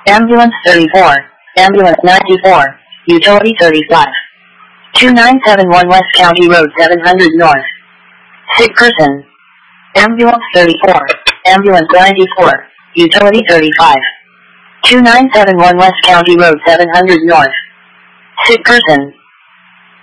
Ambulance 34, Ambulance 94, Utility 35. 2971 West County Road 700 North. Sick person. Ambulance 34, Ambulance 94, Utility 35. 2971 West County Road 700 North. Sick person.